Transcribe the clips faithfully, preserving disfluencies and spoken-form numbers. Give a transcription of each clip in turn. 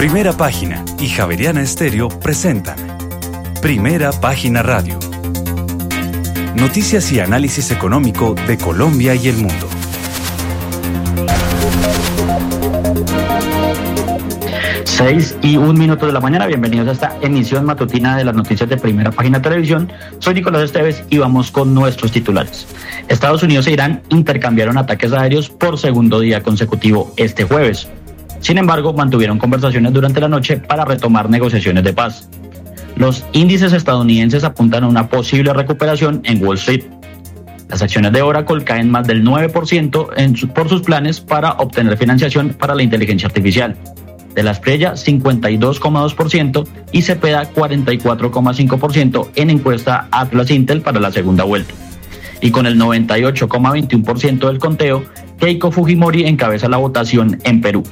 Primera Página y Javeriana Estéreo presentan Primera Página Radio. Noticias y análisis económico de Colombia y el mundo. Seis y un minuto de la mañana, bienvenidos a esta emisión matutina de las noticias de Primera Página Televisión. Soy Nicolás Esteves y vamos con nuestros titulares. Estados Unidos e Irán intercambiaron ataques aéreos por segundo día consecutivo este jueves. Sin embargo, mantuvieron conversaciones durante la noche para retomar negociaciones de paz. Los índices estadounidenses apuntan a una posible recuperación en Wall Street. Las acciones de Oracle caen más del nueve por ciento en su, por sus planes para obtener financiación para la inteligencia artificial. De la Estrella, cincuenta y dos coma dos por ciento y Cepeda, cuarenta y cuatro coma cinco por ciento en encuesta Atlas Intel para la segunda vuelta. Y con el noventa y ocho coma veintiuno por ciento del conteo, Keiko Fujimori encabeza la votación en Perú.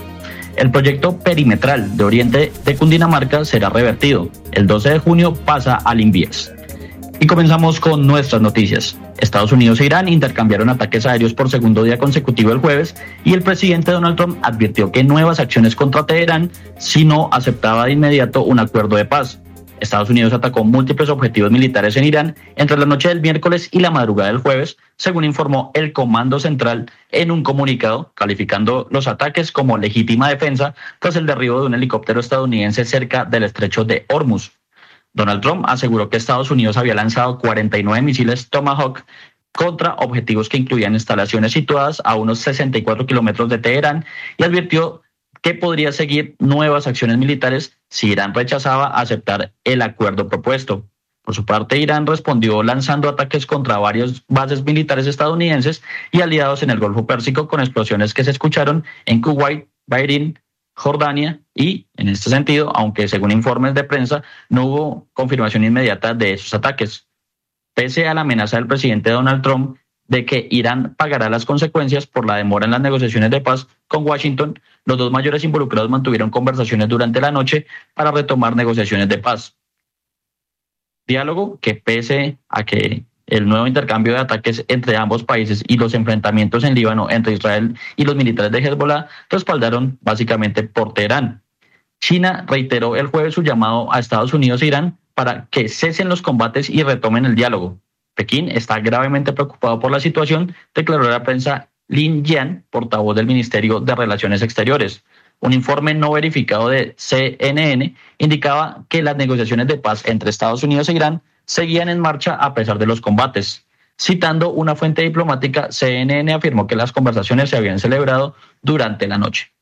El proyecto perimetral de Oriente de Cundinamarca será revertido. El doce de junio pasa al INVIES. Y comenzamos con nuestras noticias. Estados Unidos e Irán intercambiaron ataques aéreos por segundo día consecutivo el jueves y el presidente Donald Trump advirtió que nuevas acciones contra Teherán si no aceptaba de inmediato un acuerdo de paz. Estados Unidos atacó múltiples objetivos militares en Irán entre la noche del miércoles y la madrugada del jueves, según informó el Comando Central en un comunicado, calificando los ataques como legítima defensa tras el derribo de un helicóptero estadounidense cerca del estrecho de Hormuz. Donald Trump aseguró que Estados Unidos había lanzado cuarenta y nueve misiles Tomahawk contra objetivos que incluían instalaciones situadas a unos sesenta y cuatro kilómetros de Teherán y advirtió que podría seguir nuevas acciones militares si Irán rechazaba aceptar el acuerdo propuesto. Por su parte, Irán respondió lanzando ataques contra varias bases militares estadounidenses y aliados en el Golfo Pérsico con explosiones que se escucharon en Kuwait, Bahrein, Jordania y, en este sentido, aunque según informes de prensa, no hubo confirmación inmediata de esos ataques. Pese a la amenaza del presidente Donald Trump de que Irán pagará las consecuencias por la demora en las negociaciones de paz con Washington, los dos mayores involucrados mantuvieron conversaciones durante la noche para retomar negociaciones de paz. Diálogo que, pese a que el nuevo intercambio de ataques entre ambos países y los enfrentamientos en Líbano entre Israel y los militares de Hezbollah respaldaron básicamente por Teherán. China reiteró el jueves su llamado a Estados Unidos e Irán para que cesen los combates y retomen el diálogo. Pekín está gravemente preocupado por la situación, declaró a la prensa Lin Jian, portavoz del Ministerio de Relaciones Exteriores. Un informe no verificado de C N N indicaba que las negociaciones de paz entre Estados Unidos e Irán seguían en marcha a pesar de los combates. Citando una fuente diplomática, C N N afirmó que las conversaciones se habían celebrado durante la noche.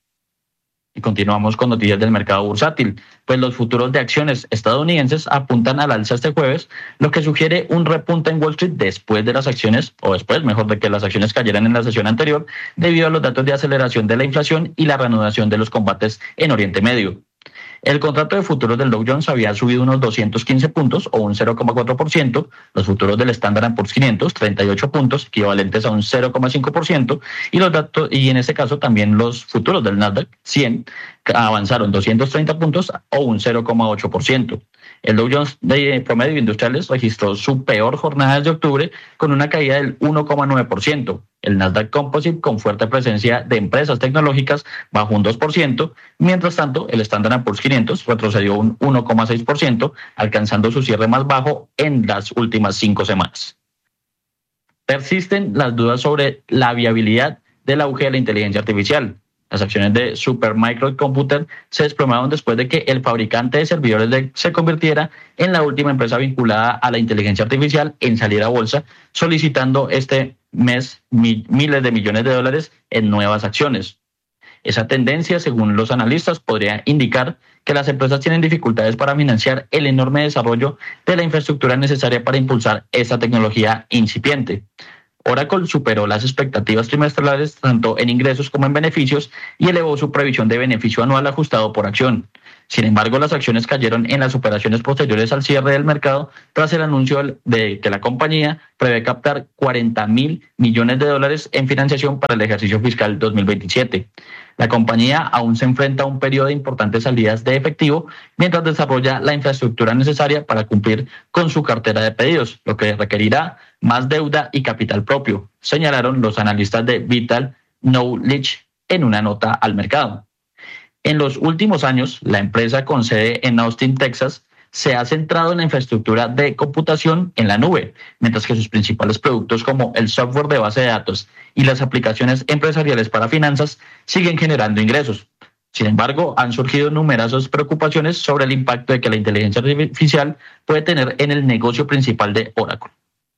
Y continuamos con noticias del mercado bursátil, pues los futuros de acciones estadounidenses apuntan al alza este jueves, lo que sugiere un repunte en Wall Street después de las acciones, o después, mejor, de que las acciones cayeran en la sesión anterior, debido a los datos de aceleración de la inflación y la reanudación de los combates en Oriente Medio. El contrato de futuros del Dow Jones había subido unos doscientos quince puntos o un cero coma cuatro por ciento, los futuros del Standard and Poor's quinientos, treinta y ocho puntos, equivalentes a un cero coma cinco por ciento, y los datos, y en este caso también los futuros del Nasdaq cien avanzaron doscientos treinta puntos o un cero coma ocho por ciento. El Dow Jones de promedio industriales registró su peor jornada desde octubre con una caída del uno coma nueve por ciento. El Nasdaq Composite, con fuerte presencia de empresas tecnológicas, bajó un dos por ciento. Mientras tanto, el Standard and Poor's quinientos retrocedió un uno coma seis por ciento, alcanzando su cierre más bajo en las últimas cinco semanas. Persisten las dudas sobre la viabilidad del auge de la inteligencia artificial. Las acciones de Supermicro Computer se desplomaron después de que el fabricante de servidores de, se convirtiera en la última empresa vinculada a la inteligencia artificial en salir a bolsa, solicitando este mes mi, miles de millones de dólares en nuevas acciones. Esa tendencia, según los analistas, podría indicar que las empresas tienen dificultades para financiar el enorme desarrollo de la infraestructura necesaria para impulsar esta tecnología incipiente. Oracle superó las expectativas trimestrales tanto en ingresos como en beneficios y elevó su previsión de beneficio anual ajustado por acción. Sin embargo, las acciones cayeron en las operaciones posteriores al cierre del mercado tras el anuncio de que la compañía prevé captar cuarenta mil millones de dólares en financiación para el ejercicio fiscal dos mil veintisiete. La compañía aún se enfrenta a un periodo de importantes salidas de efectivo mientras desarrolla la infraestructura necesaria para cumplir con su cartera de pedidos, lo que requerirá más deuda y capital propio, señalaron los analistas de Vital Knowledge en una nota al mercado. En los últimos años, la empresa con sede en Austin, Texas, se ha centrado en la infraestructura de computación en la nube, mientras que sus principales productos como el software de base de datos y las aplicaciones empresariales para finanzas siguen generando ingresos. Sin embargo, han surgido numerosas preocupaciones sobre el impacto de que la inteligencia artificial puede tener en el negocio principal de Oracle.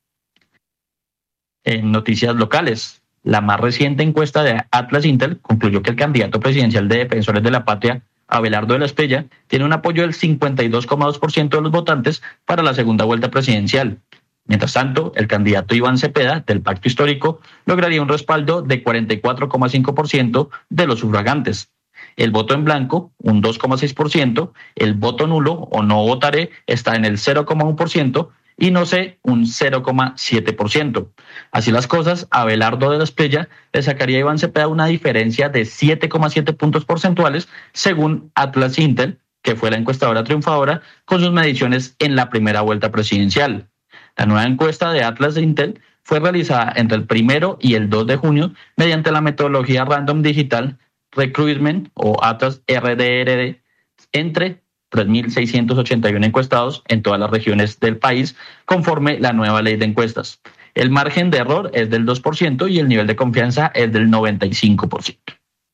En noticias locales, la más reciente encuesta de Atlas Intel concluyó que el candidato presidencial de Defensores de la Patria, Abelardo de la Espriella, tiene un apoyo del cincuenta y dos coma dos por ciento de los votantes para la segunda vuelta presidencial. Mientras tanto, el candidato Iván Cepeda, del Pacto Histórico, lograría un respaldo de cuarenta y cuatro coma cinco por ciento de los sufragantes. El voto en blanco, un dos coma seis por ciento, el voto nulo o no votaré está en el cero coma uno por ciento y no sé, un cero coma siete por ciento. Así las cosas, Abelardo de la Espriella le sacaría a Iván Cepeda una diferencia de siete coma siete puntos porcentuales según Atlas Intel, que fue la encuestadora triunfadora con sus mediciones en la primera vuelta presidencial. La nueva encuesta de Atlas Intel fue realizada entre el primero y el dos de junio mediante la metodología Random Digital Recruitment o Atlas R D R D entre tres mil seiscientos ochenta y uno encuestados en todas las regiones del país conforme la nueva ley de encuestas. El margen de error es del dos por ciento y el nivel de confianza es del noventa y cinco por ciento.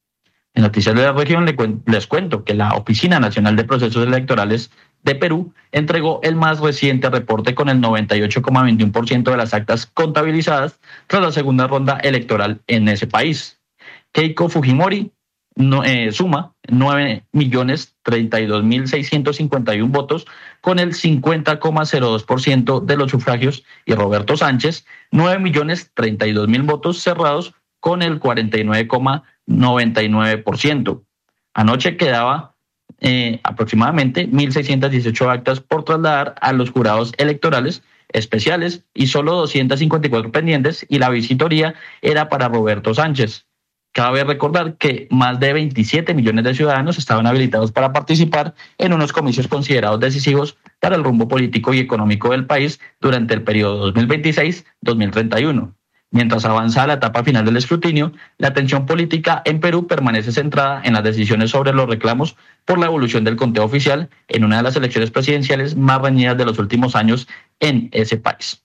En noticias de la región les cuento que la Oficina Nacional de Procesos Electorales de Perú entregó el más reciente reporte con el noventa y ocho coma veintiuno por ciento de las actas contabilizadas tras la segunda ronda electoral en ese país. Keiko Fujimori No, eh, suma nueve millones treinta y dos mil seiscientos cincuenta y uno votos con el cincuenta coma cero dos por ciento de los sufragios y Roberto Sánchez nueve millones treinta y dos mil votos cerrados con el cuarenta y nueve coma noventa y nueve por ciento. Anoche quedaba eh, aproximadamente mil seiscientas dieciocho actas por trasladar a los jurados electorales especiales y solo doscientas cincuenta y cuatro pendientes y la visitoría era para Roberto Sánchez. Cabe recordar que más de veintisiete millones de ciudadanos estaban habilitados para participar en unos comicios considerados decisivos para el rumbo político y económico del país durante el periodo dos mil veintiséis a dos mil treinta y uno. Mientras avanza la etapa final del escrutinio, la atención política en Perú permanece centrada en las decisiones sobre los reclamos por la evolución del conteo oficial en una de las elecciones presidenciales más reñidas de los últimos años en ese país.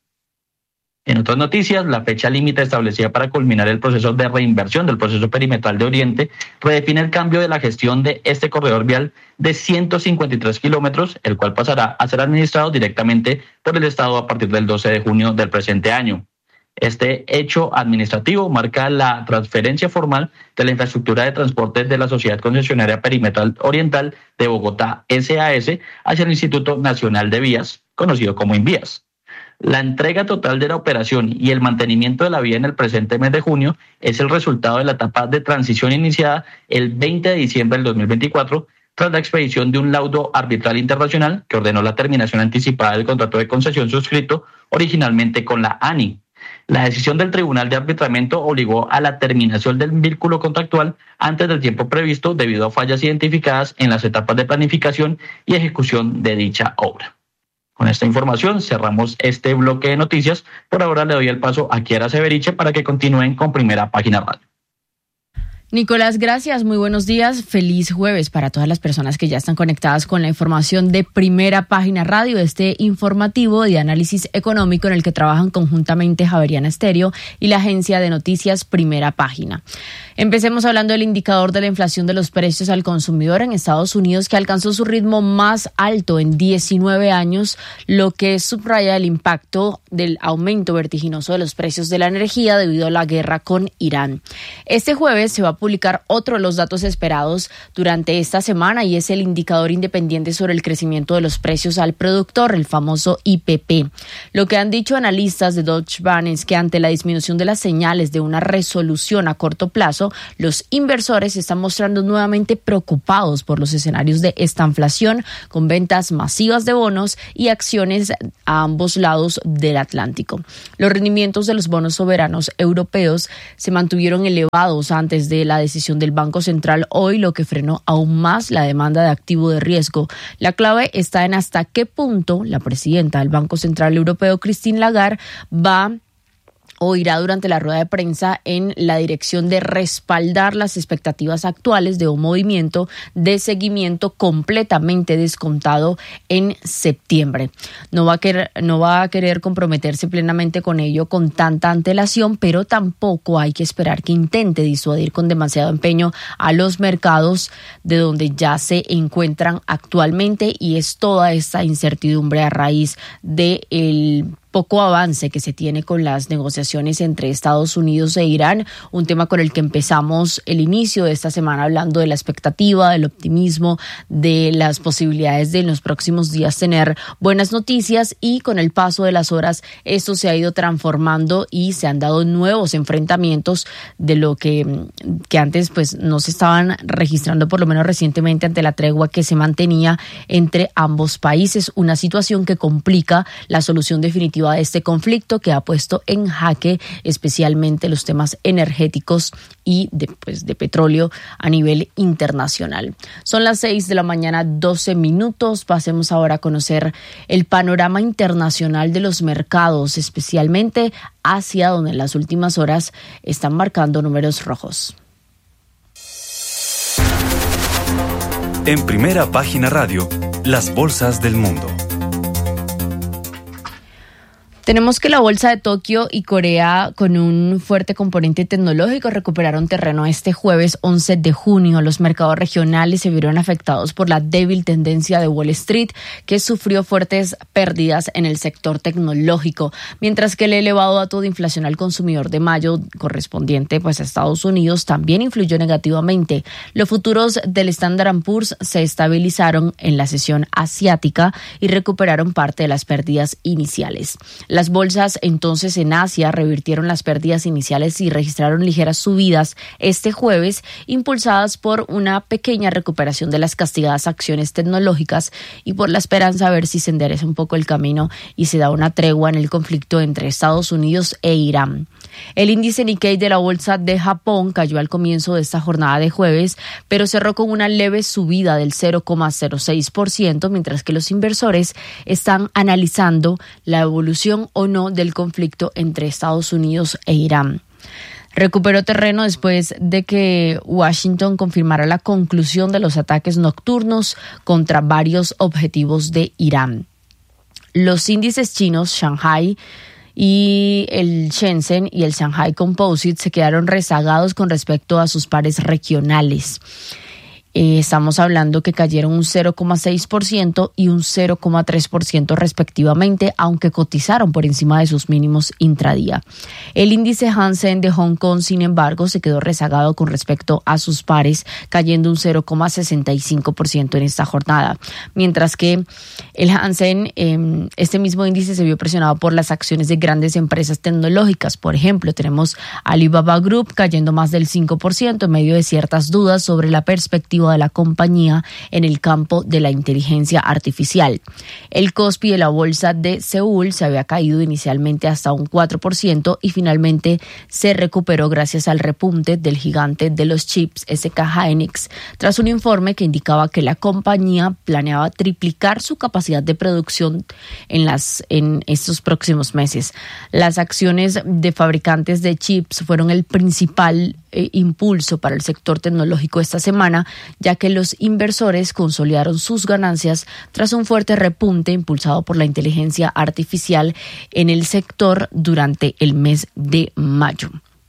En otras noticias, la fecha límite establecida para culminar el proceso de reinversión del proceso perimetral de Oriente redefine el cambio de la gestión de este corredor vial de ciento cincuenta y tres kilómetros, el cual pasará a ser administrado directamente por el Estado a partir del doce de junio del presente año. Este hecho administrativo marca la transferencia formal de la infraestructura de transporte de la Sociedad Concesionaria Perimetral Oriental de Bogotá S A S hacia el Instituto Nacional de Vías, conocido como INVÍAS. La entrega total de la operación y el mantenimiento de la vía en el presente mes de junio es el resultado de la etapa de transición iniciada el veinte de diciembre del dos mil veinticuatro tras la expedición de un laudo arbitral internacional que ordenó la terminación anticipada del contrato de concesión suscrito originalmente con la A N I. La decisión del Tribunal de Arbitramiento obligó a la terminación del vínculo contractual antes del tiempo previsto debido a fallas identificadas en las etapas de planificación y ejecución de dicha obra. Con esta información cerramos este bloque de noticias. Por ahora le doy el paso a Kiara Severiche para que continúen con Primera Página Radio. Nicolás, gracias. Muy buenos días. Feliz jueves para todas las personas que ya están conectadas con la información de Primera Página Radio, este informativo de análisis económico en el que trabajan conjuntamente Javeriana Estéreo y la agencia de noticias Primera Página. Empecemos hablando del indicador de la inflación de los precios al consumidor en Estados Unidos, que alcanzó su ritmo más alto en diecinueve años, lo que subraya el impacto del aumento vertiginoso de los precios de la energía debido a la guerra con Irán. Este jueves se va a publicar otro de los datos esperados durante esta semana y es el indicador independiente sobre el crecimiento de los precios al productor, el famoso I P P. Lo que han dicho analistas de Deutsche Bank es que ante la disminución de las señales de una resolución a corto plazo, los inversores se están mostrando nuevamente preocupados por los escenarios de estanflación con ventas masivas de bonos y acciones a ambos lados del Atlántico. Los rendimientos de los bonos soberanos europeos se mantuvieron elevados antes de la decisión del Banco Central hoy, lo que frenó aún más la demanda de activo de riesgo. La clave está en hasta qué punto la presidenta del Banco Central Europeo, Christine Lagarde, va o irá durante la rueda de prensa en la dirección de respaldar las expectativas actuales de un movimiento de seguimiento completamente descontado en septiembre. No va a querer, no va a querer comprometerse plenamente con ello con tanta antelación, pero tampoco hay que esperar que intente disuadir con demasiado empeño a los mercados de donde ya se encuentran actualmente, y es toda esta incertidumbre a raíz de el poco avance que se tiene con las negociaciones entre Estados Unidos e Irán, un tema con el que empezamos el inicio de esta semana hablando de la expectativa, del optimismo, de las posibilidades de en los próximos días tener buenas noticias, y con el paso de las horas esto se ha ido transformando y se han dado nuevos enfrentamientos de lo que, que antes pues no se estaban registrando, por lo menos recientemente, ante la tregua que se mantenía entre ambos países, una situación que complica la solución definitiva de este conflicto, que ha puesto en jaque especialmente los temas energéticos y de, pues, de petróleo a nivel internacional. Son las seis de la mañana, doce minutos. Pasemos ahora a conocer el panorama internacional de los mercados, especialmente Asia, donde en las últimas horas están marcando números rojos. En Primera Página Radio, las bolsas del mundo. Tenemos que la bolsa de Tokio y Corea, con un fuerte componente tecnológico, recuperaron terreno este jueves once de junio. Los mercados regionales se vieron afectados por la débil tendencia de Wall Street, que sufrió fuertes pérdidas en el sector tecnológico, mientras que el elevado dato de inflación al consumidor de mayo, correspondiente pues a Estados Unidos, también influyó negativamente. Los futuros del Standard and Poor's se estabilizaron en la sesión asiática y recuperaron parte de las pérdidas iniciales. Las bolsas entonces en Asia revirtieron las pérdidas iniciales y registraron ligeras subidas este jueves, impulsadas por una pequeña recuperación de las castigadas acciones tecnológicas y por la esperanza de ver si se endereza un poco el camino y se da una tregua en el conflicto entre Estados Unidos e Irán. El índice Nikkei de la bolsa de Japón cayó al comienzo de esta jornada de jueves, pero cerró con una leve subida del cero coma cero seis por ciento, mientras que los inversores están analizando la evolución o no del conflicto entre Estados Unidos e Irán. Recuperó terreno después de que Washington confirmara la conclusión de los ataques nocturnos contra varios objetivos de Irán. Los índices chinos Shanghai y el Shenzhen y el Shanghai Composite se quedaron rezagados con respecto a sus pares regionales. Eh, estamos hablando que cayeron un cero coma seis por ciento y un cero coma tres por ciento respectivamente, aunque cotizaron por encima de sus mínimos intradía. El índice Hang Seng de Hong Kong, sin embargo, se quedó rezagado con respecto a sus pares, cayendo un cero coma sesenta y cinco por ciento en esta jornada, mientras que el Hang Seng, eh, este mismo índice se vio presionado por las acciones de grandes empresas tecnológicas. Por ejemplo, tenemos Alibaba Group cayendo más del cinco por ciento en medio de ciertas dudas sobre la perspectiva de la compañía en el campo de la inteligencia artificial. El Kospi de la bolsa de Seúl se había caído inicialmente hasta un cuatro por ciento y finalmente se recuperó gracias al repunte del gigante de los chips S K Hynix, tras un informe que indicaba que la compañía planeaba triplicar su capacidad de producción en las en estos próximos meses. Las acciones de fabricantes de chips fueron el principal eh, impulso para el sector tecnológico esta semana, ya que los inversores consolidaron sus ganancias tras un fuerte repunte impulsado por la inteligencia artificial en el sector durante el mes de mayo.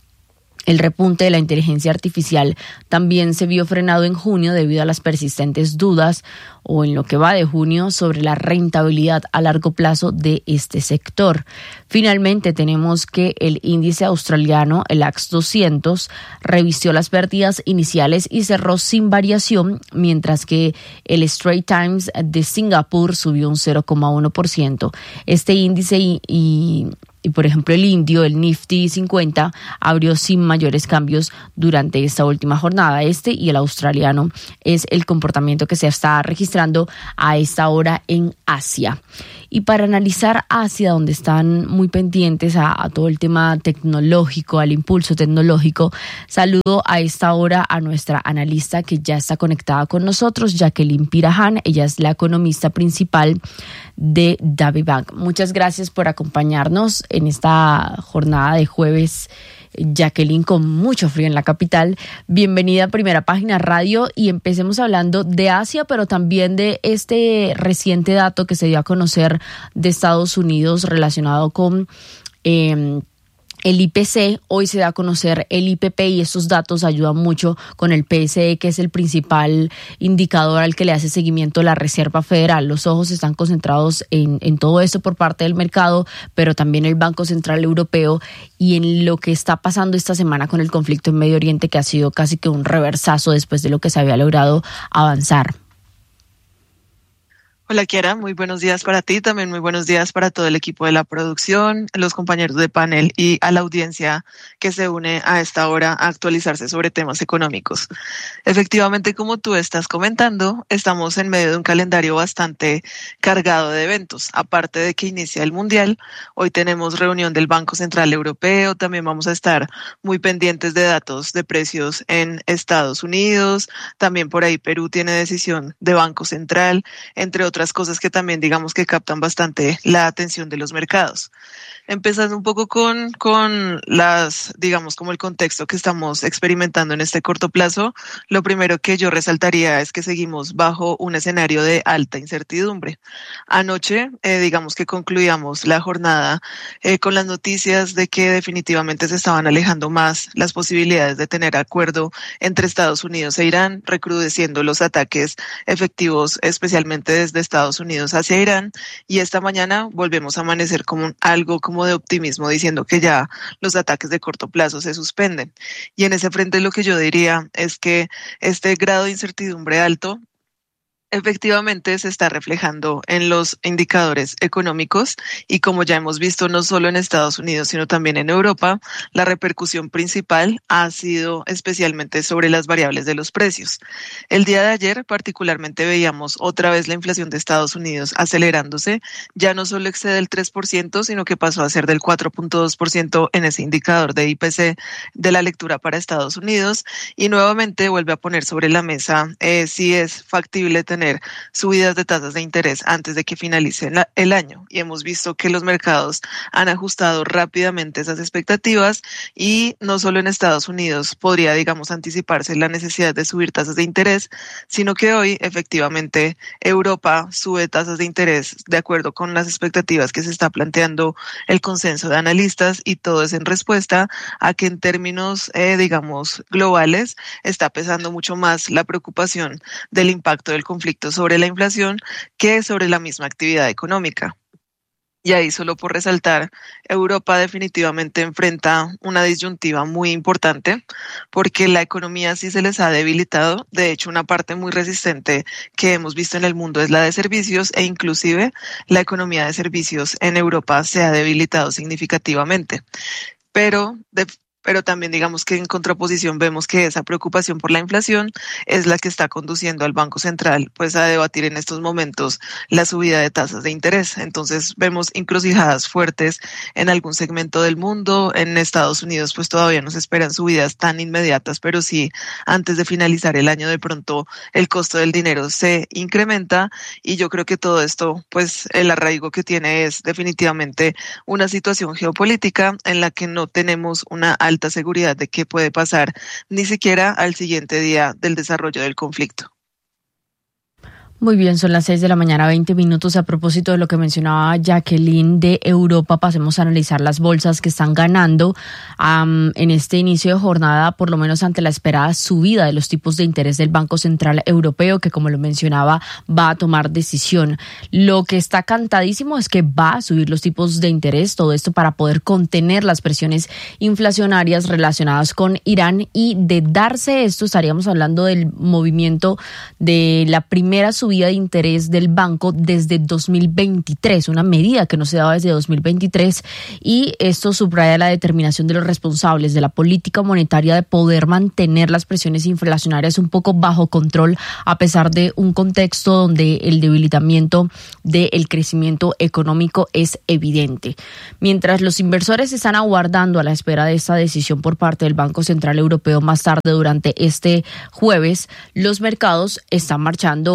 El repunte de la inteligencia artificial también se vio frenado en junio debido a las persistentes dudas, o en lo que va de junio, sobre la rentabilidad a largo plazo de este sector. Finalmente tenemos que el índice australiano, el A X doscientos, revistió las pérdidas iniciales y cerró sin variación, mientras que el Straits Times de Singapur subió un cero coma uno por ciento. Este índice y, y Y, por ejemplo, el indio, el Nifty cincuenta, abrió sin mayores cambios durante esta última jornada. Este y el australiano es el comportamiento que se está registrando a esta hora en Asia. Y para analizar Asia, donde están muy pendientes a, a todo el tema tecnológico, al impulso tecnológico, saludo a esta hora a nuestra analista que ya está conectada con nosotros, Jacqueline Pirahan. Ella es la economista principal de DaviBank. Muchas gracias por acompañarnos. en esta jornada de jueves. Jacqueline, con mucho frío en la capital. Bienvenida a Primera Página Radio y empecemos hablando de Asia, pero también de este reciente dato que se dio a conocer de Estados Unidos relacionado con eh, el I P C. Hoy se da a conocer el I P P y estos datos ayudan mucho con el P S E, que es el principal indicador al que le hace seguimiento la Reserva Federal. Los ojos están concentrados en, en todo esto por parte del mercado, pero también el Banco Central Europeo y en lo que está pasando esta semana con el conflicto en Medio Oriente, que ha sido casi que un reversazo después de lo que se había logrado avanzar. Hola, Kiara, muy buenos días para ti, también muy buenos días para todo el equipo de la producción, los compañeros de panel y a la audiencia que se une a esta hora a actualizarse sobre temas económicos. Efectivamente, como tú estás comentando, estamos en medio de un calendario bastante cargado de eventos. Aparte de que inicia el Mundial, hoy tenemos reunión del Banco Central Europeo, también vamos a estar muy pendientes de datos de precios en Estados Unidos, también por ahí Perú tiene decisión de Banco Central, entre otras cosas que también digamos que captan bastante la atención de los mercados. Empezando un poco con, con las, digamos, como el contexto que estamos experimentando en este corto plazo, lo primero que yo resaltaría es que seguimos bajo un escenario de alta incertidumbre. Anoche, eh, digamos que concluíamos la jornada eh, con las noticias de que definitivamente se estaban alejando más las posibilidades de tener acuerdo entre Estados Unidos e Irán, recrudeciendo los ataques efectivos, especialmente desde Estados Unidos hacia Irán, y esta mañana volvemos a amanecer como un, algo como de optimismo diciendo que ya los ataques de corto plazo se suspenden. Y en ese frente lo que yo diría es que este grado de incertidumbre alto efectivamente se está reflejando en los indicadores económicos y como ya hemos visto no solo en Estados Unidos sino también en Europa, la repercusión principal ha sido especialmente sobre las variables de los precios. El día de ayer particularmente veíamos otra vez la inflación de Estados Unidos acelerándose, ya no solo excede el tres por ciento sino que pasó a ser del cuatro punto dos por ciento en ese indicador de I P C de la lectura para Estados Unidos y nuevamente vuelve a poner sobre la mesa eh, si es factible tener subidas de tasas de interés antes de que finalice la, el año. Y hemos visto que los mercados han ajustado rápidamente esas expectativas y no solo en Estados Unidos podría, digamos, anticiparse la necesidad de subir tasas de interés, sino que hoy efectivamente Europa sube tasas de interés de acuerdo con las expectativas que se está planteando el consenso de analistas y todo es en respuesta a que en términos, eh, digamos, globales está pesando mucho más la preocupación del impacto del conflicto sobre la inflación que sobre la misma actividad económica. Y ahí solo por resaltar, Europa definitivamente enfrenta una disyuntiva muy importante porque la economía sí se les ha debilitado. De hecho, una parte muy resistente que hemos visto en el mundo es la de servicios e inclusive la economía de servicios en Europa se ha debilitado significativamente. Pero de Pero también digamos que en contraposición vemos que esa preocupación por la inflación es la que está conduciendo al Banco Central pues a debatir en estos momentos la subida de tasas de interés. Entonces vemos encrucijadas fuertes en algún segmento del mundo. En Estados Unidos pues todavía no se esperan subidas tan inmediatas, pero sí antes de finalizar el año de pronto el costo del dinero se incrementa y yo creo que todo esto pues el arraigo que tiene es definitivamente una situación geopolítica en la que no tenemos una alta seguridad de qué puede pasar ni siquiera al siguiente día del desarrollo del conflicto. Muy bien, son las seis de la mañana, veinte minutos. A propósito de lo que mencionaba Jacqueline de Europa, pasemos a analizar las bolsas que están ganando um, en este inicio de jornada, por lo menos ante la esperada subida de los tipos de interés del Banco Central Europeo, que como lo mencionaba, va a tomar decisión. Lo que está cantadísimo es que va a subir los tipos de interés, todo esto para poder contener las presiones inflacionarias relacionadas con Irán, y de darse esto estaríamos hablando del movimiento de la primera subida de interés del banco desde dos mil veintitrés, una medida que no se daba desde dos mil veintitrés, y esto subraya la determinación de los responsables de la política monetaria de poder mantener las presiones inflacionarias un poco bajo control a pesar de un contexto donde el debilitamiento del crecimiento económico es evidente. Mientras los inversores están aguardando a la espera de esta decisión por parte del Banco Central Europeo más tarde durante este jueves, los mercados están marchando o respondiendo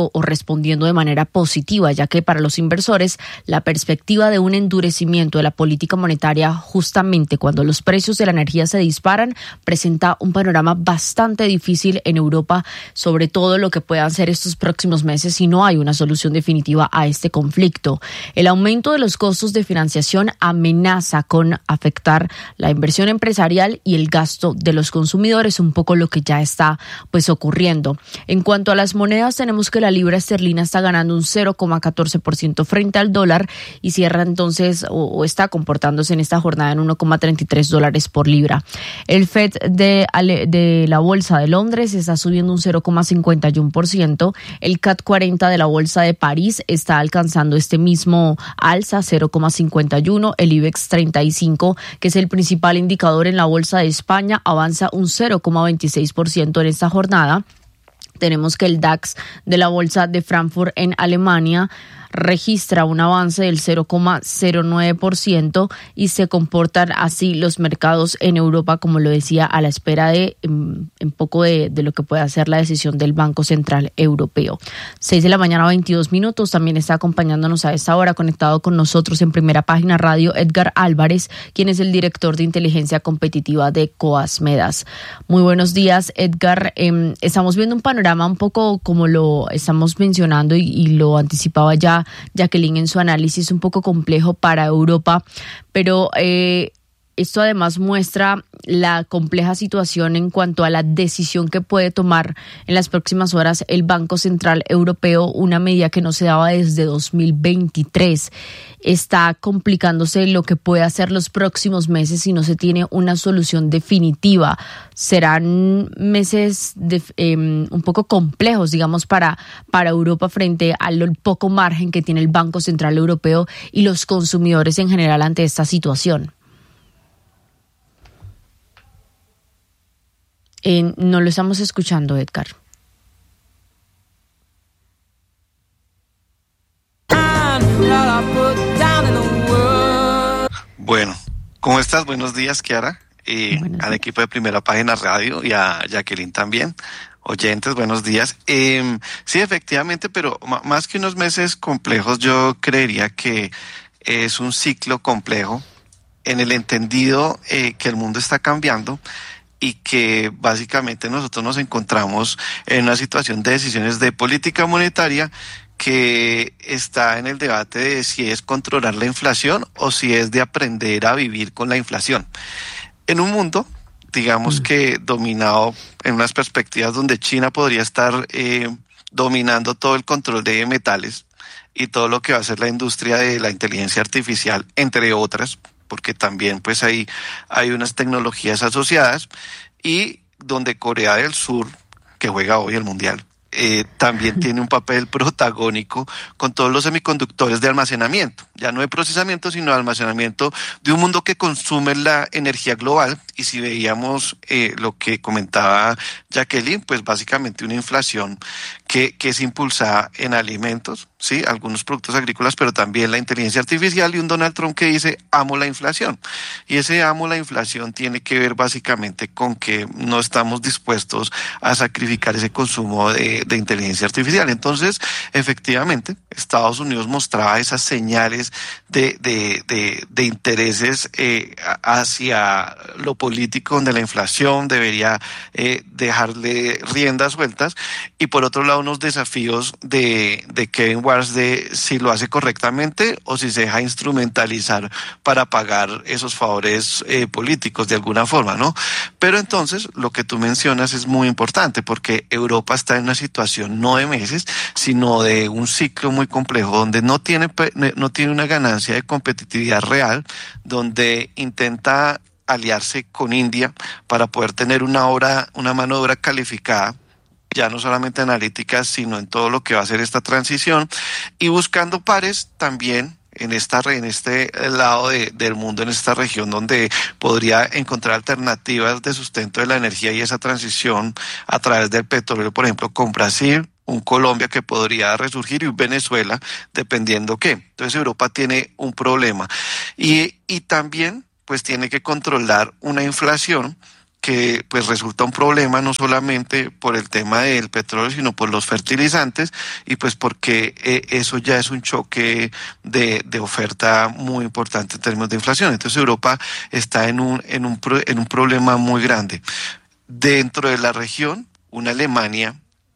respondiendo de manera positiva, ya que para los inversores la perspectiva de un endurecimiento de la política monetaria justamente cuando los precios de la energía se disparan presenta un panorama bastante difícil en Europa, sobre todo lo que puedan ser estos próximos meses si no hay una solución definitiva a este conflicto. El aumento de los costos de financiación amenaza con afectar la inversión empresarial y el gasto de los consumidores, un poco lo que ya está pues ocurriendo. En cuanto a las monedas, tenemos que la libra esterlina está ganando un cero coma catorce por ciento frente al dólar y cierra entonces o, o está comportándose en esta jornada en uno coma treinta y tres dólares por libra. El Fed de, de la Bolsa de Londres está subiendo un cero coma cincuenta y uno por ciento. El C A C cuarenta de la Bolsa de París está alcanzando este mismo alza, cero coma cincuenta y uno. El IBEX treinta y cinco, que es el principal indicador en la Bolsa de España, avanza un cero coma veintiséis por ciento en esta jornada. Tenemos que el DAX de la Bolsa de Frankfurt en Alemania registra un avance del cero coma cero nueve por ciento y se comportan así los mercados en Europa, como lo decía, a la espera de un poco de, de lo que pueda ser la decisión del Banco Central Europeo. seis de la mañana, veintidós minutos. También está acompañándonos a esta hora, conectado con nosotros en Primera Página Radio, Edgar Álvarez, quien es el director de inteligencia competitiva de Coasmedas. Muy buenos días, Edgar. Eh, estamos viendo un panorama un poco como lo estamos mencionando y, y lo anticipaba ya Jacqueline en su análisis, un poco complejo para Europa, pero eh, esto además muestra la compleja situación en cuanto a la decisión que puede tomar en las próximas horas el Banco Central Europeo, una medida que no se daba desde dos mil veintitrés. Está complicándose lo que puede hacer los próximos meses si no se tiene una solución definitiva. Serán meses de, eh, un poco complejos, digamos, para, para Europa frente al poco margen que tiene el Banco Central Europeo y los consumidores en general ante esta situación. Eh, no lo estamos escuchando, Edgar. Bueno, ¿cómo estás? Buenos días, Kiara, eh, buenos al días. Equipo de Primera Página Radio y a Jacqueline también. Oyentes, buenos días. Eh, sí, efectivamente, pero m- más que unos meses complejos, yo creería que es un ciclo complejo en el entendido eh, que el mundo está cambiando y que básicamente nosotros nos encontramos en una situación de decisiones de política monetaria que está en el debate de si es controlar la inflación o si es de aprender a vivir con la inflación. En un mundo, digamos mm. que dominado en unas perspectivas donde China podría estar eh, dominando todo el control de metales y todo lo que va a ser la industria de la inteligencia artificial, entre otras, porque también pues hay, hay unas tecnologías asociadas, y donde Corea del Sur, que juega hoy el Mundial, eh, también tiene un papel protagónico con todos los semiconductores de almacenamiento, ya no de procesamiento, sino de almacenamiento de un mundo que consume la energía global. Y si veíamos eh, lo que comentaba Jacqueline, pues básicamente una inflación que, que es impulsada en alimentos, sí, algunos productos agrícolas, pero también la inteligencia artificial, y un Donald Trump que dice amo la inflación. Y ese amo la inflación tiene que ver básicamente con que no estamos dispuestos a sacrificar ese consumo de, de inteligencia artificial. Entonces, efectivamente, Estados Unidos mostraba esas señales de, de, de, de intereses eh, hacia lo político, donde la inflación debería eh, dejarle riendas sueltas, y por otro lado unos desafíos de, de Kevin Warsh de si lo hace correctamente o si se deja instrumentalizar para pagar esos favores eh, políticos de alguna forma, ¿no? Pero entonces lo que tú mencionas es muy importante, porque Europa está en una situación no de meses, sino de un ciclo muy complejo, donde no tiene, no tiene una ganancia de competitividad real, donde intenta aliarse con India para poder tener una obra, una mano de obra calificada, ya no solamente analítica, sino en todo lo que va a ser esta transición, y buscando pares también en esta en este lado de, del mundo, en esta región donde podría encontrar alternativas de sustento de la energía y esa transición a través del petróleo, por ejemplo, con Brasil, un Colombia que podría resurgir y un Venezuela, dependiendo qué. Entonces Europa tiene un problema, y, y también pues tiene que controlar una inflación que pues resulta un problema no solamente por el tema del petróleo, sino por los fertilizantes, y pues porque eh, eso ya es un choque de, de oferta muy importante en términos de inflación. Entonces Europa está en un, en un, en un problema muy grande. Dentro de la región, una Alemania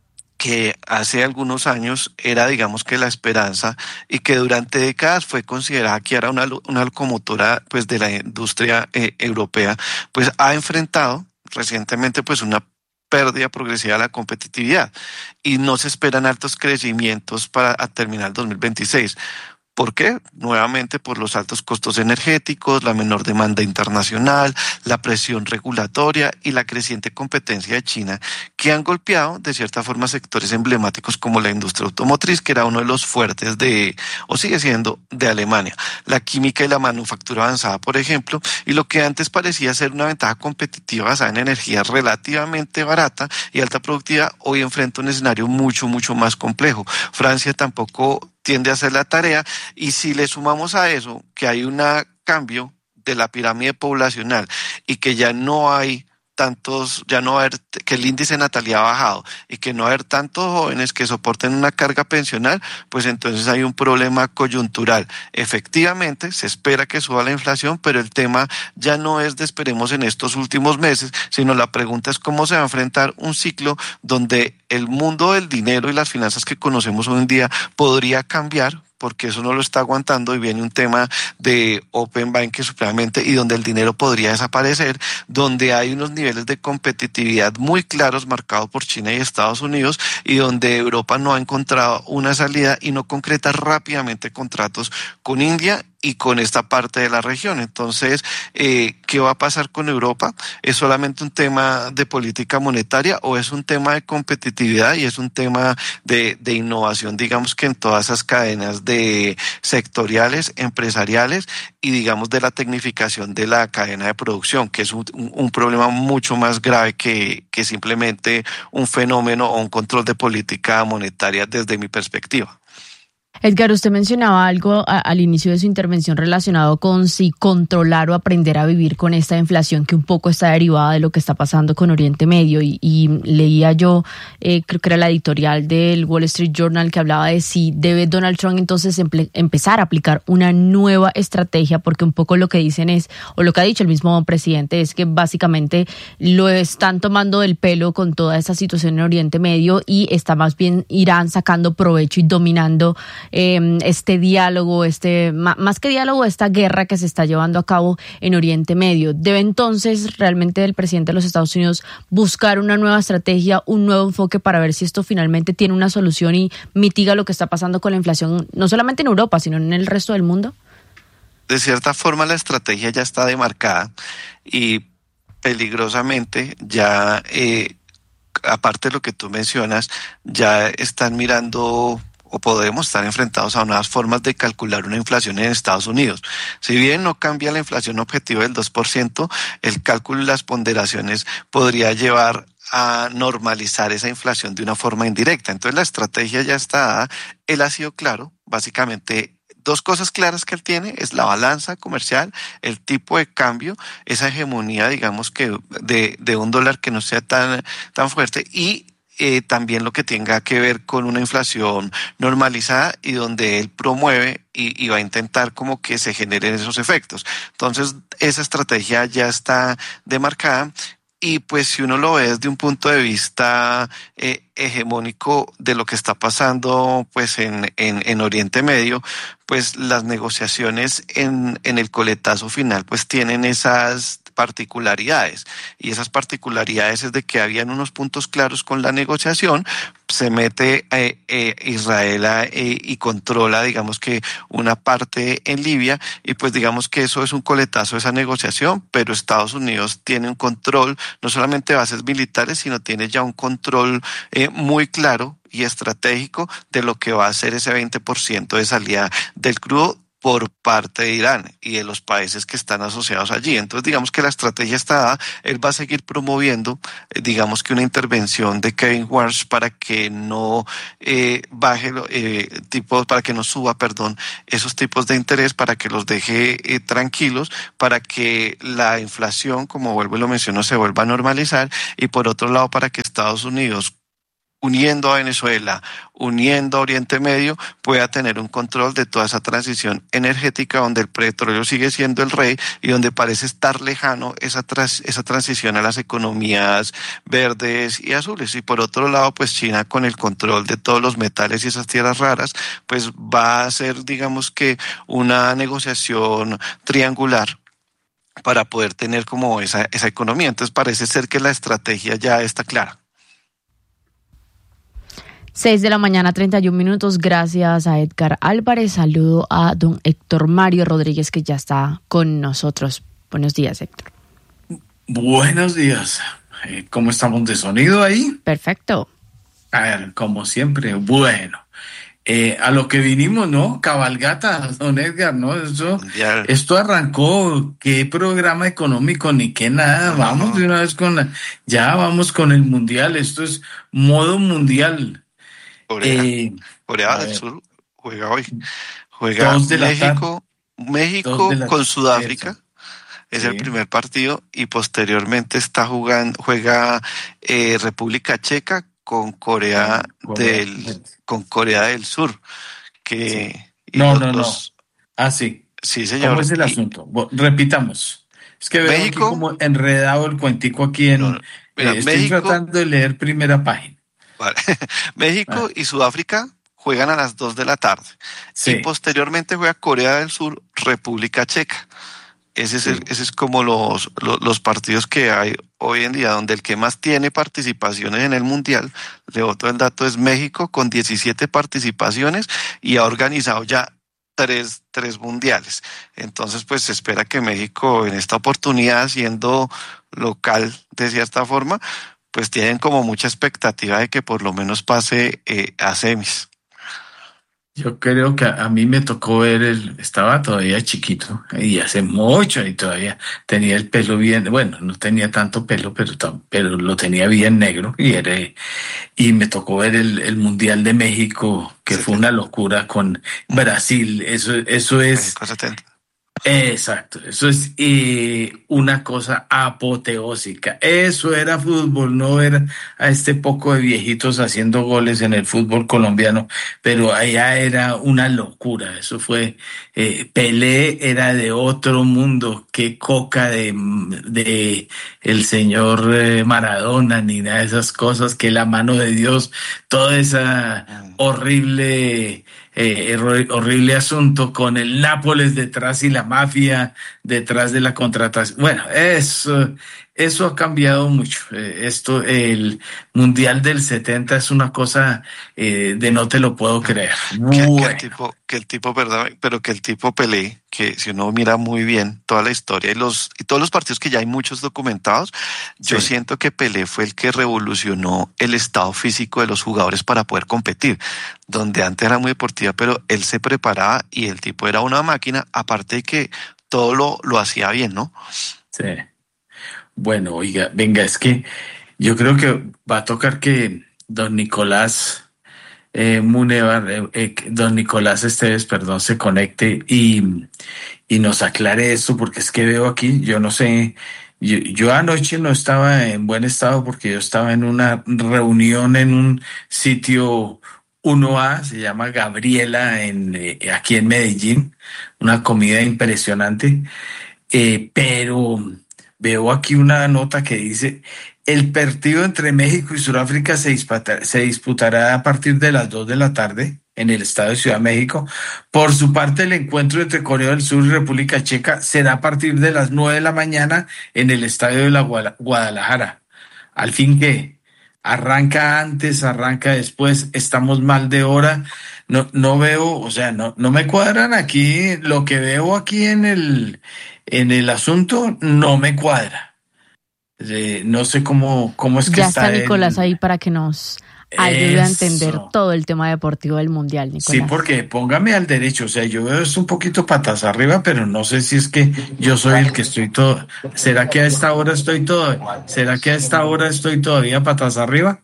que hace algunos años era, digamos, que la esperanza, y que durante décadas fue considerada que era una, una locomotora pues de la industria eh, europea, pues ha enfrentado recientemente pues una pérdida progresiva de la competitividad, y no se esperan altos crecimientos para terminar el dos mil veintiséis. ¿Por qué? Nuevamente por los altos costos energéticos, la menor demanda internacional, la presión regulatoria y la creciente competencia de China, que han golpeado de cierta forma sectores emblemáticos como la industria automotriz, que era uno de los fuertes de, o sigue siendo, de Alemania. La química y la manufactura avanzada, por ejemplo, y lo que antes parecía ser una ventaja competitiva basada en energía relativamente barata y alta productividad, hoy enfrenta un escenario mucho, mucho más complejo. Francia tampoco tiende a hacer la tarea, y si le sumamos a eso que hay un cambio de la pirámide poblacional y que ya no hay tantos, ya no va a haber, que el índice de natalidad ha bajado y que no va a haber tantos jóvenes que soporten una carga pensional, pues entonces hay un problema coyuntural. Efectivamente, se espera que suba la inflación, pero el tema ya no es de esperemos en estos últimos meses, sino la pregunta es cómo se va a enfrentar un ciclo donde el mundo del dinero y las finanzas que conocemos hoy en día podría cambiar, porque eso no lo está aguantando, y viene un tema de open banking supremamente, y donde el dinero podría desaparecer, donde hay unos niveles de competitividad muy claros marcados por China y Estados Unidos, y donde Europa no ha encontrado una salida y no concreta rápidamente contratos con India y con esta parte de la región. Entonces, eh, ¿qué va a pasar con Europa? ¿Es solamente un tema de política monetaria o es un tema de competitividad y es un tema de, de innovación, digamos que en todas esas cadenas de sectoriales, empresariales, y digamos de la tecnificación de la cadena de producción, que es un, un, un problema mucho más grave que, que simplemente un fenómeno o un control de política monetaria desde mi perspectiva? Edgar, usted mencionaba algo a, al inicio de su intervención relacionado con si controlar o aprender a vivir con esta inflación que un poco está derivada de lo que está pasando con Oriente Medio, y, y leía yo, eh, creo que era la editorial del Wall Street Journal, que hablaba de si debe Donald Trump entonces emple- empezar a aplicar una nueva estrategia, porque un poco lo que dicen es, o lo que ha dicho el mismo presidente, es que básicamente lo están tomando del pelo con toda esta situación en Oriente Medio, y está más bien Irán sacando provecho y dominando Eh, este diálogo, este más que diálogo, esta guerra que se está llevando a cabo en Oriente Medio. ¿Debe entonces realmente el presidente de los Estados Unidos buscar una nueva estrategia, un nuevo enfoque para ver si esto finalmente tiene una solución y mitiga lo que está pasando con la inflación, no solamente en Europa, sino en el resto del mundo? De cierta forma la estrategia ya está demarcada, y peligrosamente ya, eh, aparte de lo que tú mencionas, ya están mirando o podemos estar enfrentados a nuevas formas de calcular una inflación en Estados Unidos. Si bien no cambia la inflación objetiva del dos por ciento, el cálculo y las ponderaciones podría llevar a normalizar esa inflación de una forma indirecta. Entonces la estrategia ya está dada. Él ha sido claro, básicamente dos cosas claras que él tiene es la balanza comercial, el tipo de cambio, esa hegemonía, digamos que de, de un dólar que no sea tan, tan fuerte, y Eh, también lo que tenga que ver con una inflación normalizada, y donde él promueve y, y va a intentar como que se generen esos efectos. Entonces, esa estrategia ya está demarcada, y pues si uno lo ve desde un punto de vista eh, hegemónico de lo que está pasando pues en, en, en Oriente Medio, pues las negociaciones en, en el coletazo final pues tienen esas particularidades, y esas particularidades es de que habían unos puntos claros con la negociación. Se mete eh, eh, Israel eh, y controla, digamos que una parte en Libia, y pues digamos que eso es un coletazo de esa negociación, pero Estados Unidos tiene un control no solamente de bases militares, sino tiene ya un control eh, muy claro y estratégico de lo que va a ser ese veinte por ciento de salida del crudo, por parte de Irán y de los países que están asociados allí. Entonces, digamos que la estrategia está dada. Él va a seguir promoviendo, eh, digamos que una intervención de Kevin Walsh para que no eh, baje, eh, tipo, para que no suba, perdón, esos tipos de interés, para que los deje eh, tranquilos, para que la inflación, como vuelvo y lo menciono, se vuelva a normalizar, y por otro lado, para que Estados Unidos, uniendo a Venezuela, uniendo a Oriente Medio, pueda tener un control de toda esa transición energética donde el petróleo sigue siendo el rey y donde parece estar lejano esa, tras, esa transición a las economías verdes y azules. Y por otro lado, pues China, con el control de todos los metales y esas tierras raras, pues va a ser, digamos que, una negociación triangular para poder tener como esa, esa economía. Entonces parece ser que la estrategia ya está clara. Seis de la mañana, treinta y un minutos. Gracias a Edgar Álvarez. Saludo a don Héctor Mario Rodríguez, que ya está con nosotros. Buenos días, Héctor. Buenos días. ¿Cómo estamos de sonido ahí? Perfecto. A ver, como siempre, bueno. Eh, a lo que vinimos, ¿no? Cabalgata, don Edgar, ¿no? Eso, esto arrancó, qué programa económico ni qué nada. Vamos de una vez con la, ya vamos con el mundial. Esto es modo mundial. Corea, eh, Corea del Sur juega hoy. Juega México, México con Sudáfrica. Eso. Es sí. El primer partido, y posteriormente está jugando, juega eh, República Checa con Corea, Corea del con Corea del Sur. Que sí. No, los, no, los, no. Ah, sí. Sí, señor. ¿Cómo es el y, asunto? Repitamos. Es que veo México, aquí como enredado el cuentico aquí en. No, no. Mira, eh, estoy México, tratando de leer primera página. Vale. México ah. y Sudáfrica juegan a las dos de la tarde. Sí. Y posteriormente juega Corea del Sur, República Checa. Ese es, sí. el, ese es como los, los, los partidos que hay hoy en día, donde el que más tiene participaciones en el Mundial, le boto el dato, es México, con diecisiete participaciones, y ha organizado ya tres, tres mundiales. Entonces, pues se espera que México, en esta oportunidad, siendo local de cierta forma, pues tienen como mucha expectativa de que por lo menos pase eh, a semis. Yo creo que a, a mí me tocó ver, el estaba todavía chiquito, y hace mucho, y todavía tenía el pelo bien, bueno, no tenía tanto pelo, pero, pero lo tenía bien negro, y era, y me tocó ver el, el Mundial de México, que sí, fue una locura con Brasil. Eso, eso es... México setenta. Exacto, eso es eh, una cosa apoteósica. Eso era fútbol, no ver a este poco de viejitos haciendo goles en el fútbol colombiano, pero allá era una locura. Eso fue, eh, Pelé era de otro mundo, qué coca de, de el señor eh, Maradona, ni nada de esas cosas, que la mano de Dios, toda esa horrible... Eh, horrible asunto con el Nápoles detrás y la mafia detrás de la contratación. Bueno, eso, eso ha cambiado mucho. Eh, esto, el Mundial del setenta es una cosa eh, de no te lo puedo creer. Que, bueno. que el tipo, que el tipo, perdón, pero que el tipo Pelé, que si uno mira muy bien toda la historia y los y todos los partidos, que ya hay muchos documentados, yo sí. siento que Pelé fue el que revolucionó el estado físico de los jugadores para poder competir, donde antes era muy deportiva, pero él se preparaba y el tipo era una máquina, aparte de que todo lo, lo hacía bien, ¿no? Sí. Bueno, oiga, venga, es que yo creo que va a tocar que don Nicolás eh, Munevar, eh, eh, don Nicolás Esteves, perdón, se conecte y, y nos aclare esto, porque es que veo aquí, yo no sé, yo, yo anoche no estaba en buen estado porque yo estaba en una reunión en un sitio uno A, se llama Gabriela, en, eh, aquí en Medellín, una comida impresionante, eh, pero veo aquí una nota que dice: el partido entre México y Sudáfrica se disputará, se disputará a partir de las dos de la tarde en el Estadio de Ciudad de México. Por su parte, el encuentro entre Corea del Sur y República Checa será a partir de las nueve de la mañana en el Estadio de la Guadalajara. Al fin que arranca antes, arranca después, estamos mal de hora. No, no veo, o sea, no, no me cuadran aquí, lo que veo aquí en el, en el asunto no me cuadra. Eh, no sé cómo, cómo es que ya está. Ya está Nicolás el... ahí para que nos ayuda a entender todo el tema deportivo del Mundial, Nicolás. Sí, porque póngame al derecho, o sea, yo veo esto un poquito patas arriba, pero no sé si es que yo soy el que estoy todo. ¿Será que a esta hora estoy todo? ¿Será que a esta hora estoy todavía patas arriba?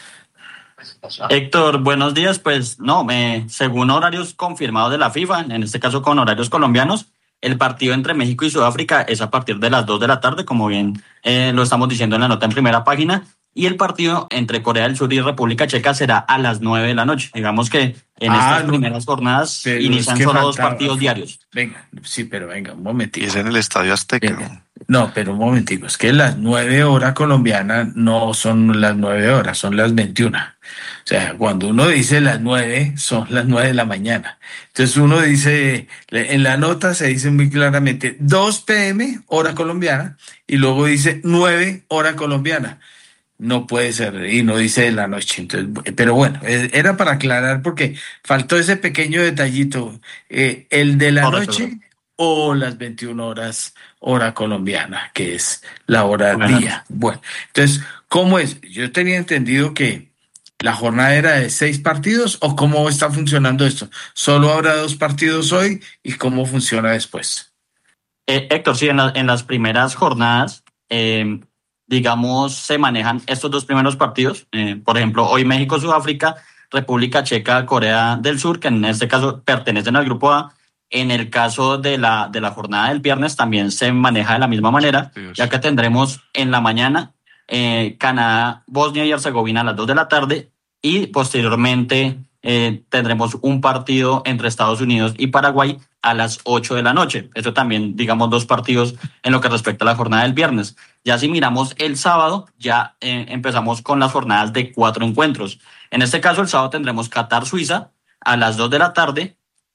Héctor, buenos días. Pues no, me, según horarios confirmados de la FIFA, en este caso con horarios colombianos, el partido entre México y Sudáfrica es a partir de las dos de la tarde, como bien eh, lo estamos diciendo en la nota en primera página, y el partido entre Corea del Sur y República Checa será a las nueve de la noche. Digamos que en ah, estas no, primeras jornadas inician es solo faltaba. dos partidos diarios. Venga, sí, pero venga, un momentito. Y es en el Estadio Azteca. Venga. No, pero un momentico, es que las nueve horas colombianas no son las nueve horas, son las veintiuna. O sea, cuando uno dice las nueve, son las nueve de la mañana. Entonces uno dice, en la nota se dice muy claramente dos pe eme, hora colombiana, y luego dice nueve, hora colombiana. No puede ser, y no dice de la noche. Entonces, pero bueno, era para aclarar porque faltó ese pequeño detallito, eh, el de la Correcto. noche o las veintiuna horas, hora colombiana, que es la hora bueno. día. Bueno, entonces, ¿cómo es? Yo tenía entendido que la jornada era de seis partidos, ¿o cómo está funcionando esto? ¿Solo habrá dos partidos hoy y cómo funciona después? Eh, Héctor, sí, en, la, en las primeras jornadas, eh, digamos, se manejan estos dos primeros partidos. Eh, por ejemplo, hoy México-Sudáfrica, República Checa, Corea del Sur, que en este caso pertenecen al grupo A. En el caso de la, de la jornada del viernes también se maneja de la misma manera, Dios. ya que tendremos en la mañana eh, Canadá, Bosnia y Herzegovina a las dos de la tarde y posteriormente eh, tendremos un partido entre Estados Unidos y Paraguay a las ocho de la noche. Eso también, digamos, dos partidos en lo que respecta a la jornada del viernes. Ya si miramos el sábado, ya eh, empezamos con las jornadas de cuatro encuentros. En este caso, el sábado tendremos Qatar-Suiza a las dos de la tarde,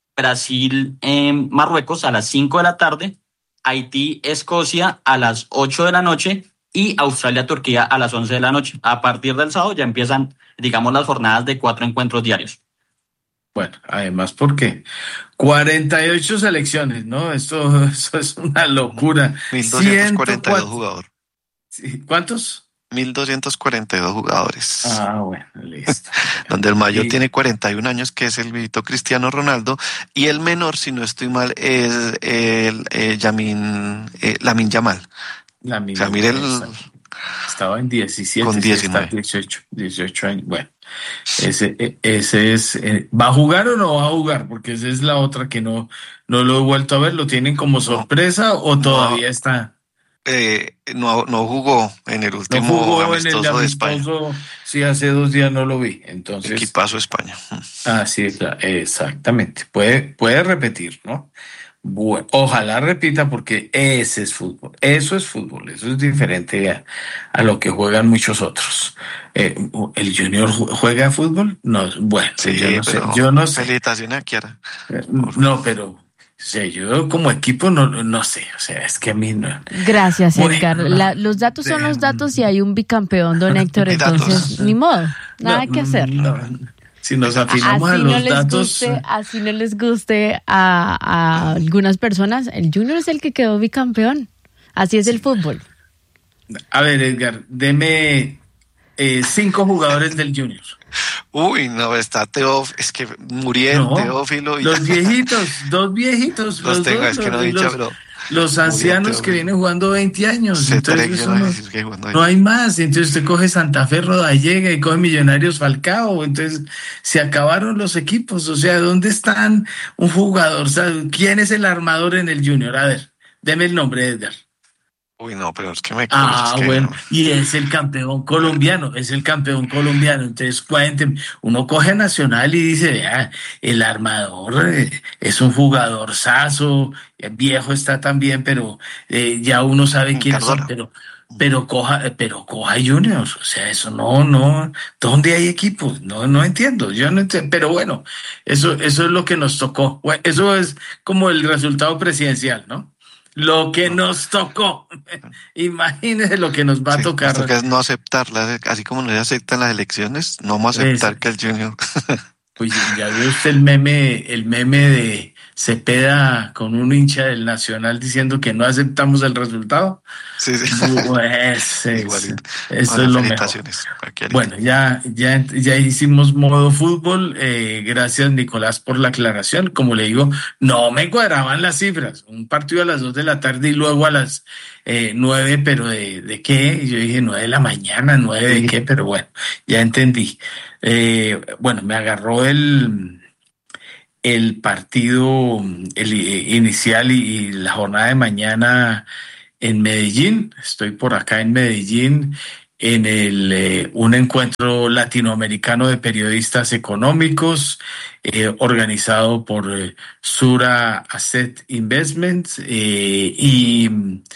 Brasil en Marruecos a las cinco de la tarde, Haití, Escocia a las ocho de la noche y Australia, Turquía a las once de la noche. A partir del sábado ya empiezan, digamos, las jornadas de cuatro encuentros diarios. Bueno, además porque cuarenta y ocho selecciones, ¿no? Esto, eso es una locura. mil doscientos cuarenta y dos jugadores. ¿Cuántos? mil doscientos cuarenta y dos jugadores. Ah, bueno, listo. Donde el mayor y... tiene cuarenta y un años, que es el viejito Cristiano Ronaldo, y el menor, si no estoy mal, es el eh, Yamin, eh, Lamine Yamal. Lamine, o sea, mire el... Estaba en diecisiete. Con diecinueve. dieciocho, dieciocho años. Bueno, ese, ese es... Eh, ¿va a jugar o no va a jugar? Porque esa es la otra que no, no lo he vuelto a ver. ¿Lo tienen como sorpresa no, o todavía no. está...? Eh, no, no jugó en el último no jugó amistoso, en el de España. Sí, hace dos días no lo vi. Entonces, equipazo España. Ah, sí, exactamente. Puede, puede repetir, ¿no? Bueno, ojalá repita porque ese es fútbol. Eso es fútbol. Eso es diferente a, a lo que juegan muchos otros. Eh, ¿El Junior juega fútbol? No, bueno, sí, yo no sé. Yo yo no sé. Felicitaciones a Kiara. No, pero... O sea, yo como equipo no, no sé, o sea, es que a mí no... Gracias, bueno, Edgar. La, los datos son los datos y hay un bicampeón, don Héctor, entonces ni modo, nada no, que hacer. No, si nos afinamos así a los no les datos... Guste, así no les guste a, a algunas personas, el Junior es el que quedó bicampeón, así es el fútbol. A ver, Edgar, deme eh, cinco jugadores del Junior. Uy, no, está Teófilo, es que Muriel, no, Teófilo. Y los viejitos, dos viejitos. Los, los tengo, dos, es que no he dicho, los, pero... Los ancianos Muriel, que vienen jugando veinte años. Entonces eso no, que no hay más. Entonces usted coge Santa Fe, Rodallega y coge Millonarios, Falcao. Entonces se acabaron los equipos. O sea, ¿dónde están un jugador? O sea, ¿quién es el armador en el Junior? A ver, deme el nombre, Edgar. Uy, no, pero es que me... Ah, es que bueno, no. Y es el campeón colombiano, es el campeón colombiano. Entonces, cuénteme, uno coge a Nacional y dice, vea, el armador eh, es un jugador sazo, eh, viejo está también, pero eh, ya uno sabe quiénes son, pero, pero coja, pero coja Juniors, o sea, eso no, no, ¿dónde hay equipos? No, no entiendo, yo no entiendo, pero bueno, eso, eso es lo que nos tocó, bueno, eso es como el resultado presidencial, ¿no? Lo que nos tocó. Imagínese lo que nos va sí, a tocar. Esto que es no aceptarlas, así como no se aceptan las elecciones, no vamos a aceptar es. que el Junior. Pues ya vio usted el meme, el meme de, Cepeda con un hincha del Nacional diciendo que no aceptamos el resultado. Sí, sí. Pues, es, Igualito. eso Bueno, es lo mejor. Bueno, ya, ya, ya hicimos modo fútbol. Eh, gracias, Nicolás, por la aclaración. Como le digo, no me cuadraban las cifras. Un partido a las dos de la tarde y luego a las eh, nueve, pero ¿de, de qué? Y yo dije nueve de la mañana, nueve de qué, pero bueno, ya entendí. Eh, bueno, me agarró el... el partido el, inicial y, y la jornada de mañana en Medellín. Estoy por acá en Medellín en el eh, un encuentro latinoamericano de periodistas económicos eh, organizado por eh, Sura Asset Investments eh, y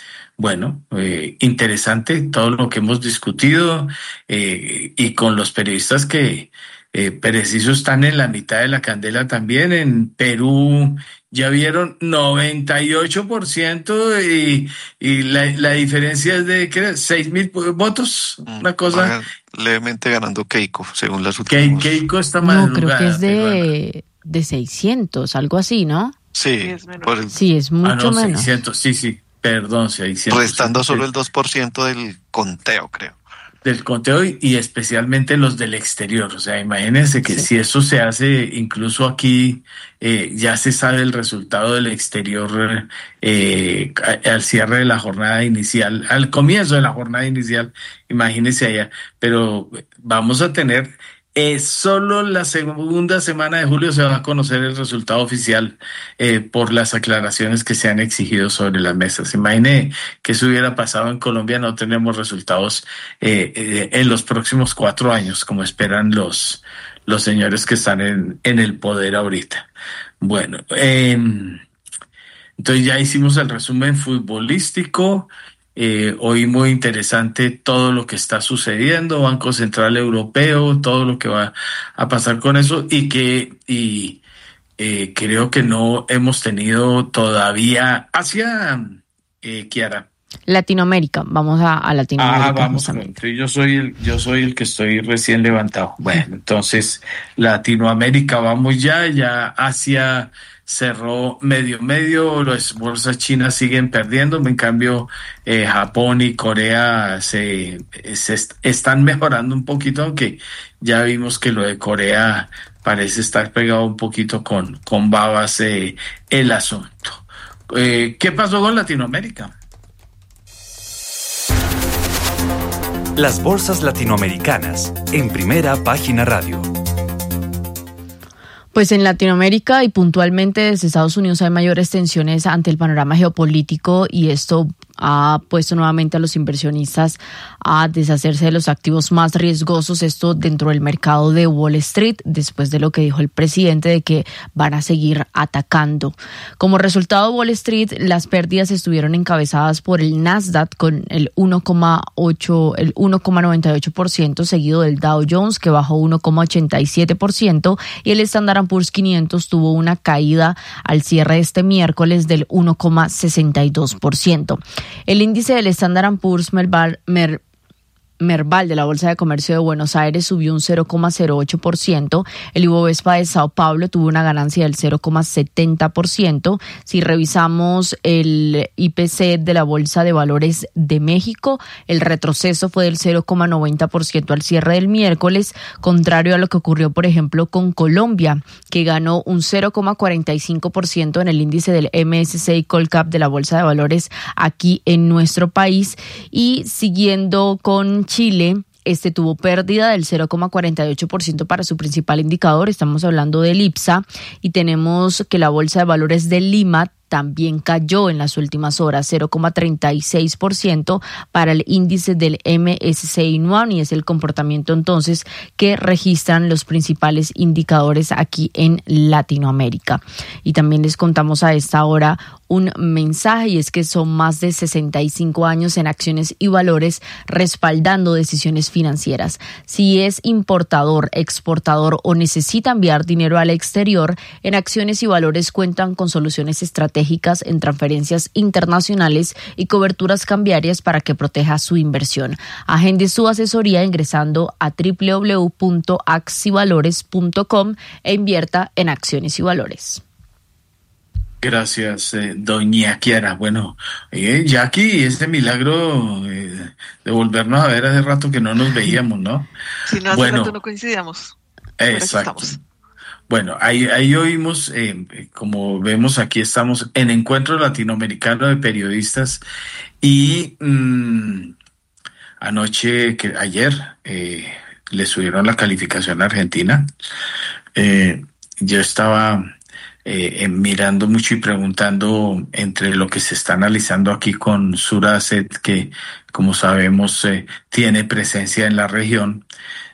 bueno, eh, interesante todo lo que hemos discutido eh, y con los periodistas que Eh, preciso están en la mitad de la candela también. En Perú ya vieron noventa y ocho por ciento y, y la, la diferencia es de ¿qué? seis mil votos, una cosa. Levemente ganando Keiko, según las últimas. Ke, Keiko está más. No, creo que es de, de seiscientos, algo así, ¿no? Sí, Sí, es menos. por el, Sí, es mucho ah, no, menos. seiscientos, sí, sí, perdón, seiscientos. restando solo el dos por ciento del conteo, creo. Del conteo y especialmente los del exterior. O sea, imagínense que sí. Si eso se hace incluso aquí, eh, ya se sabe el resultado del exterior eh, al cierre de la jornada inicial, al comienzo de la jornada inicial, imagínense allá. Pero vamos a tener, eh, solo la segunda semana de julio se va a conocer el resultado oficial eh, por las aclaraciones que se han exigido sobre las mesas. Imagine que eso hubiera pasado en Colombia, no tenemos resultados eh, eh, en los próximos cuatro años, como esperan los, los señores que están en, en el poder ahorita. Bueno, eh, entonces ya hicimos el resumen futbolístico. Eh, hoy muy interesante todo lo que está sucediendo, Banco Central Europeo, todo lo que va a pasar con eso y que y eh, creo que no hemos tenido todavía Asia, eh, Kiara. Latinoamérica, vamos a, a Latinoamérica. Ah, vamos, yo soy el, yo soy el que estoy recién levantado. Bueno, entonces Latinoamérica vamos ya, ya Asia cerró medio medio, las bolsas chinas siguen perdiendo, en cambio eh, Japón y Corea se, se est- están mejorando un poquito, aunque ya vimos que lo de Corea parece estar pegado un poquito con, con babas eh, el asunto. Eh, ¿Qué pasó con Latinoamérica? Las bolsas latinoamericanas en Primera Página Radio. Pues en Latinoamérica y puntualmente desde Estados Unidos hay mayores tensiones ante el panorama geopolítico y esto ha puesto nuevamente a los inversionistas a deshacerse de los activos más riesgosos, esto dentro del mercado de Wall Street, después de lo que dijo el presidente de que van a seguir atacando. Como resultado, Wall Street, las pérdidas estuvieron encabezadas por el Nasdaq con el uno coma ocho, el uno coma noventa y ocho por ciento, seguido del Dow Jones que bajó uno coma ochenta y siete por ciento y el Standard and Poor's quinientos tuvo una caída al cierre de este miércoles del uno coma sesenta y dos por ciento. El índice del Standard and Poor's Merval, Mer, Merval de la Bolsa de Comercio de Buenos Aires subió un cero coma cero ocho por ciento. El Ibovespa de Sao Paulo tuvo una ganancia del cero coma setenta por ciento. Si revisamos el I P C de la Bolsa de Valores de México, el retroceso fue del cero coma noventa por ciento al cierre del miércoles, contrario a lo que ocurrió, por ejemplo, con Colombia, que ganó un cero coma cuarenta y cinco por ciento en el índice del M S C I Colcap de la Bolsa de Valores aquí en nuestro país. Y siguiendo con Chile, este tuvo pérdida del cero coma cuarenta y ocho por ciento para su principal indicador, estamos hablando del IPSA, y tenemos que la Bolsa de Valores de Lima también cayó en las últimas horas, cero coma treinta y seis por ciento para el índice del M S C I Nuam, y es el comportamiento entonces que registran los principales indicadores aquí en Latinoamérica. Y también les contamos a esta hora un mensaje, y es que son más de sesenta y cinco años en acciones y valores respaldando decisiones financieras. Si es importador, exportador o necesita enviar dinero al exterior, en Acciones y Valores cuentan con soluciones estratégicas en transferencias internacionales y coberturas cambiarias para que proteja su inversión. Agende su asesoría ingresando a doble u doble u doble u punto axivalores punto com e invierta en acciones y valores. Gracias, eh, doña Kiara. Bueno, eh, Jackie, ese milagro eh, de volvernos a ver hace rato que no nos veíamos, ¿no? Si no, hace bueno, rato no coincidíamos. Exacto. Bueno, ahí, ahí oímos, eh, como vemos aquí estamos en Encuentro Latinoamericano de Periodistas y mmm, anoche, que ayer, eh, le subieron la calificación a Argentina. Eh, yo estaba eh, mirando mucho y preguntando entre lo que se está analizando aquí con Sura Asset, que como sabemos eh, tiene presencia en la región.